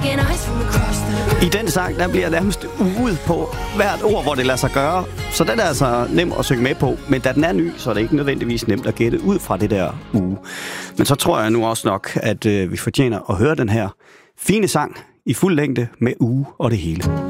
I den sang, der bliver nærmest uget på hvert ord, hvor det lader sig gøre. Så den er altså nem at synge med på. Men da den er ny, så er det ikke nødvendigvis nemt at gætte ud fra det der uge. Men så tror jeg nu også nok, at vi fortjener at høre den her fine sang i fuld længde med uge og det hele.